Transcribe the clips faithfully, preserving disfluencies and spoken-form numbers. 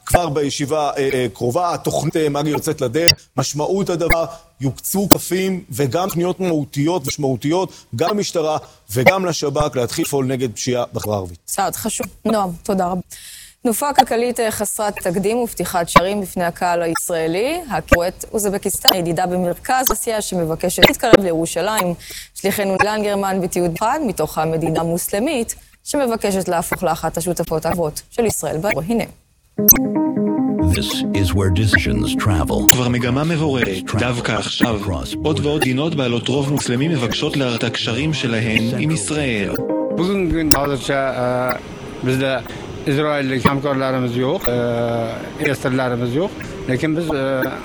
כבר בישיבה קרובה. התוכנית מגי יוצאת לדרך, משמעות הדבר, יוקצו כספים וגם תוכניות מהותיות ומשמעותיות, גם למשטרה וגם לשב"כ, להתחיל לפעול נגד פשיעה בחברה הערבית. צעד חשוב. נועם, תודה רבה. תנופה כלכלית חסרת תקדים ופתיחת שערים בפני הקהל הישראלי. הכירו את אוזבקיסטן, ידידה במרכז אסיה שמבקשת להתקרב לירושלים. שליחנו אילן גרמן בתיעוד אחד מתוך המדינה המוסלמית שמבקשת להפוך לאחת השותפות האהובות של ישראל. הנה. This is where decisions travel. כבר מגמה מבוררת, דווקא עכשיו. עוד ועוד מדינות בעלות רוב מוסלמי מבקשות להראות הקשרים שלהן עם ישראל. Bugün hazırca bizde İsrail'li hamkarlarımız yok, esirlerimiz yok. Lakin biz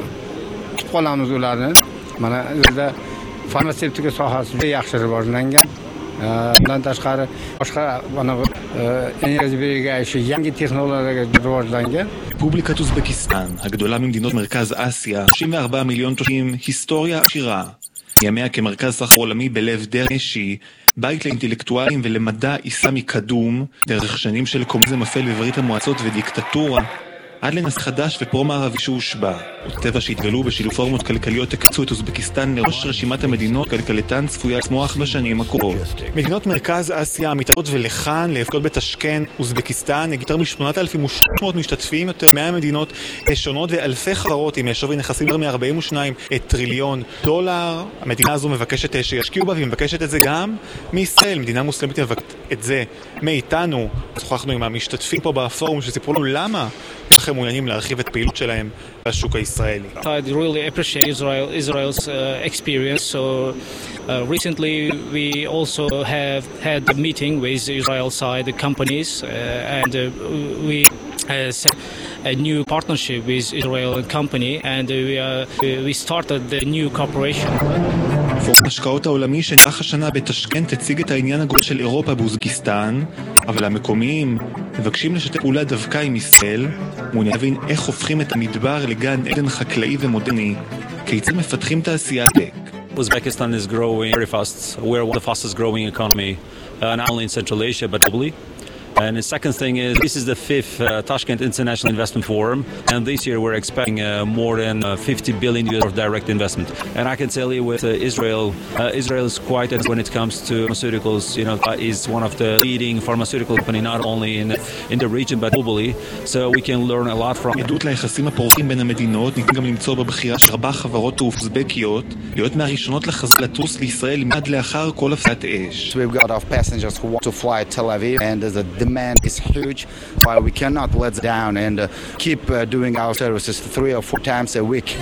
tutib qolamiz ularni. Mana bizda farmatsevtika sohasi yaxshi rivojlangan. Bundan tashqari boshqa mana energiyaga yangi texnologiyaga rivojlangan. רפובליקת אוזבקיסטן, הגדולה ממדינות מרכז אסיה, שלושים וארבעה מיליון תושבים, היסטוריה עשירה. ימיה כמרכז סחר עולמי בלב דרשי, בית לאינטלקטואלים ולמדע איסלאמי קדום, דרך שנים של קומוניזם אפל בברית המועצות ודיקטטורה, עד לנס חדש ופרו-מערבי שהושבע. טבע שהתגלו בשילוב פורמות כלכליות הקצו את אוזבקיסטן לראש רשימת המדינות, כלכלתן צפויה לצמוח בשנים הקרובות. מדינות מרכז אסיה מתעלות ולכאן להפקות בתשכן, אוזבקיסטן, יותר מ-שמונת אלפים ושלוש מאות משתתפים, יותר מאה מדינות שונות ואלפי חברות עם שווי נכסים יותר מ-ארבעים ושניים טריליון דולר. המדינה הזו מבקשת שישקיעו בה, והיא מבקשת את זה גם מישראל. מדינה מוסלמית מבקשת את זה מאיתנו. שוחחנו עם המשתתפים פה בפורום שסיפרו לנו למה הם מעוניינים להרחיב את פעילות שלהם לשוק הישראלי. I really appreciate Israel, Israel's uh, experience. So uh, recently we also have had a meeting with Israel side companies uh, and uh, we uh, set a new partnership with Israel company and we uh, we started the new cooperation. פורום השקעות העולמי שנערך השנה בתשכנת תציג את העניין הגדול של אירופה באוזבקיסטן, אבל המקומיים מבקשים לשתף פעולה דווקא עם ישראל, מעוניין להבין איך הופכים את המדבר לגן עדן חקלאי ומודרני, כיצד מפתחים תעשיית טק. Uzbekistan is growing very fast. We're one of the fastest growing economy, uh, not only in Central Asia but globally. And the second thing is, this is the fifth uh, Tashkent International Investment Forum, and this year we're expecting uh, more than uh, fifty billion dollars of direct investment. And I can tell you with uh, Israel, uh, Israel is quite, when it comes to pharmaceuticals, you know, uh, is one of the leading pharmaceutical company not only in in the region but globally. So we can learn a lot from. עדות ליחסים הפורחים בין המדינות ניתן גם למצוא בבחירה של ארבע חברות אוזבקיות להיות מהראשונות לחזור לטוס לישראל מיד לאחר כל הפסקת אש. We've got our passengers who want to fly Tel Aviv, and there's a demand is huge, why we cannot let down and uh, keep uh, doing our services three or four times a week.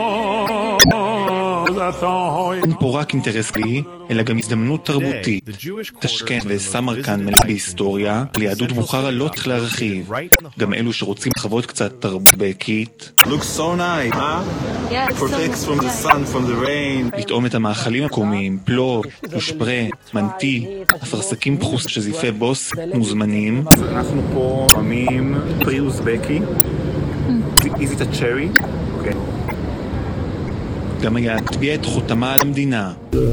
אין פה רק אינטרס כלי, אלא גם הזדמנות תרבותית. תשכנת וסמרקנד מלאה בהיסטוריה, ליהדות בוכרה לא צריך להרחיב. גם אלו שרוצים לחוות קצת תרבות אוזבקית. Looks so nice, huh? Protects from the sun, from the rain. לטעום את המאכלים המקומיים, פלוב, דושפרה, מנטי, אפרסקים פחוסים שזיפי בוס מוזמנים. אנחנו פה עמים פרי אוזבקי. Is it a cherry? Okay. גם היה תביע את חותמה על המדינה.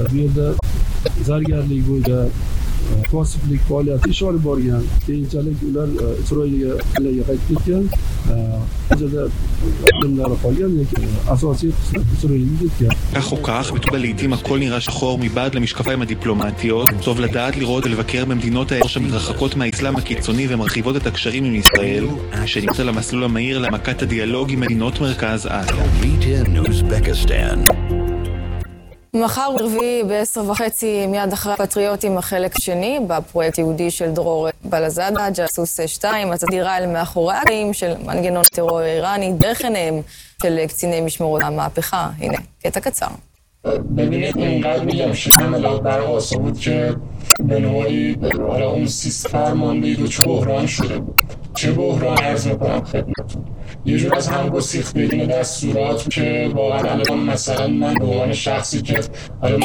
possibly quality ishor borgan keyinchalik ular Isroilga qaytib ketgan jumlar qolgan lekin asosiy qismi Isroilga ketgan. כך או כך, בטובה לעיתים הכל נראה שחור מבעד למשקפיים הדיפלומטיות. טוב לדעת לראות ולבקר במדינות האלה שמתרחקות מהאסלאם הקיצוני ומרחיבות את הקשרים עם ישראל, שנמצא למסלול המהיר להעמקת הדיאלוג עם מדינות מרכז אסיה. מחר רביעי בעשר וחצי מיד אחרי הפטריוטים החלק שני בפרויקט יהודי של דרור בלזאדה, ג'אסוס שתיים, הצדירה אל מאחורי הקלעים של מנגנון הטרור האיראני דרך עיניהם של קציני משמרות המהפכה. הנה, קטע קצר. ببینید اینقدر میگم حملات بر آسا بود که به نوعی حالا اون سیست فرماندهی و چه بحران شده بود چه بحران عرض میکنم خدمتتون یه جور از هم گسیختگی دستورات که واقعا الان مثلا من به عنوان شخصی که حالا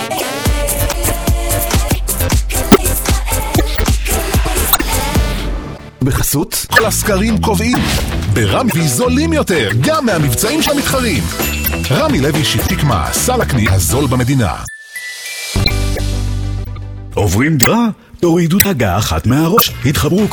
בחסות כל הסקרים קובעים ברמי זולים יותר גם מהמבצעים של המתחרים. רמי לוי שתקמה, סל הקנייה הזול במדינה. עוברים דירה? תורידו תגה אחת מהראש, התחברו